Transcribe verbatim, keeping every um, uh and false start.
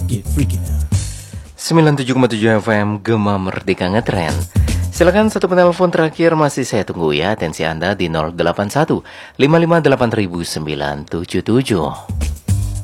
sembilan puluh tujuh koma tujuh F M Gema Merdeka Ngetrend. Silakan satu penelpon terakhir masih saya tunggu ya. Atensi Anda di nol delapan satu lima lima delapan sembilan tujuh tujuh.